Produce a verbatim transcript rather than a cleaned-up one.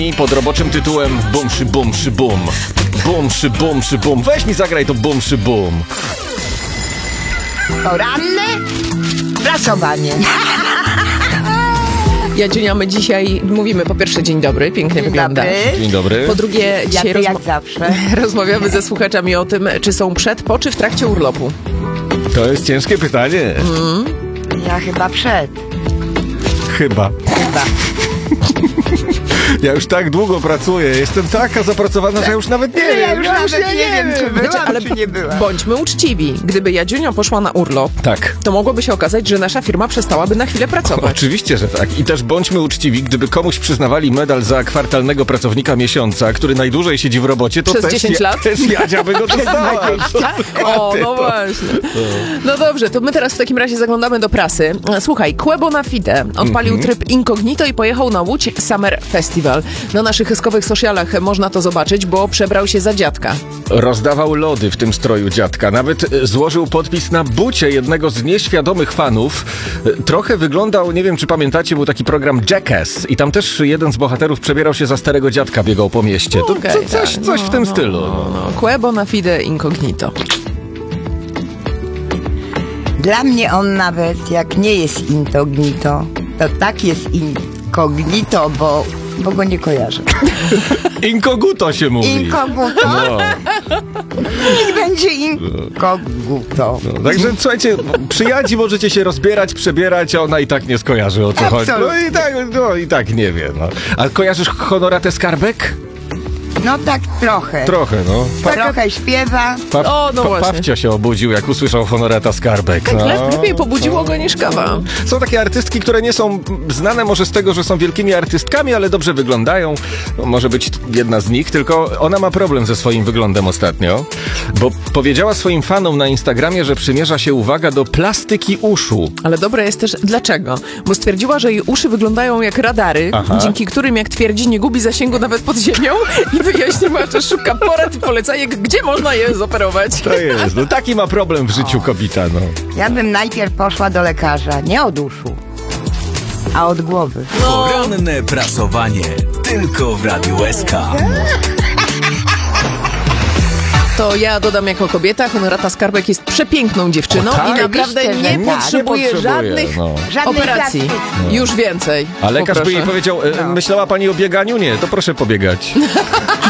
I pod roboczym tytułem Bum szy bum szy bum. Bum szy bum szy bum. Weź mi zagraj to bum szy bum. Poranne prasowanie. Jadziunia, my dzisiaj mówimy po pierwsze dzień dobry, pięknie Dzień wyglądasz. dobry. Dzień dobry. Po drugie, dzisiaj Jak, jak rozma- zawsze. rozmawiamy ze słuchaczami o tym, czy są przed, po czy w trakcie urlopu. To jest ciężkie pytanie. Mm. Ja chyba przed. Chyba. Chyba. Ja już tak długo pracuję, jestem taka zapracowana, że już nawet nie Ja wiem. już nawet nie wiem, czy byłam, Znaczy, ale czy nie byłam. bądźmy uczciwi. Gdyby Jadziunia poszła na urlop, Tak. to mogłoby się okazać, że nasza firma przestałaby na chwilę pracować. Oczywiście, że tak. I też bądźmy uczciwi, gdyby komuś przyznawali medal za kwartalnego pracownika miesiąca, który najdłużej siedzi w robocie, to Przez też, dziesięć ja, lat? też Jadzia by go dostała. O, no właśnie. No dobrze, to my teraz w takim razie zaglądamy do prasy. Słuchaj, Quebo na Fide odpalił Mhm. tryb incognito i pojechał na Łódź Summer Festival. Na naszych hyskowych socialach można to zobaczyć, bo przebrał się za dziadka. Rozdawał lody w tym stroju dziadka. Nawet e, złożył podpis na bucie jednego z nieświadomych fanów. E, Trochę wyglądał, nie wiem czy pamiętacie, był taki program Jackass i tam też jeden z bohaterów przebierał się za starego dziadka, biegał po mieście. To Okej, co, coś, tak. coś No, w tym no, stylu. No, no. Quebo na Fide incognito. Dla mnie on nawet, jak nie jest incognito, to tak jest incognito, bo, bo go nie kojarzę. Inkoguto się mówi. Incognito? No. Niech będzie incognito. No, także słuchajcie, przy Jadzi możecie się rozbierać, przebierać, a ona i tak nie skojarzy, o co chodzi. No Absolutnie. i tak, no, i tak nie wie. No. A kojarzysz Honoratę Skarbek? No tak trochę. Trochę, no. Pa, Trochę śpiewa. pa, O, no pa, właśnie. Pawcio się obudził, jak usłyszał Honorata Skarbek. No. Le- lepiej pobudziło go niż kawa. Są takie artystki, które nie są znane może z tego, że są wielkimi artystkami, ale dobrze wyglądają. No, może być jedna z nich, tylko ona ma problem ze swoim wyglądem ostatnio, bo powiedziała swoim fanom na Instagramie, że przymierza się, uwaga, do plastyki uszu. Ale dobre jest też dlaczego. Bo stwierdziła, że jej uszy wyglądają jak radary, Aha. dzięki którym, jak twierdzi, nie gubi zasięgu nawet pod ziemią i wyjaśniła, że szuka porad i polecajek, gdzie można je zoperować. To jest, no taki ma problem w życiu kobieta, no. Ja bym najpierw poszła do lekarza, nie od uszu, a od głowy. Poranne prasowanie tylko w Radiu S K. To ja dodam jako kobieta, Honorata Skarbek jest przepiękną dziewczyną O, tak? i naprawdę Oczywiście, nie że tak. potrzebuje Nie potrzebuje, żadnych no. Żadnej operacji. plastyki. Już więcej. A lekarz by Poproszę. jej powiedział, e, myślała pani o bieganiu? Nie, to proszę pobiegać.